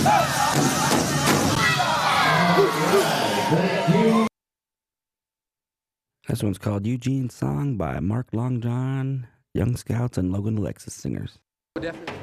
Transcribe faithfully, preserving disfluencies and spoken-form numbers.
This one's called Eugene's Song by Mark Long John, Young Scouts, and Logan Alexis Singers. Definitely.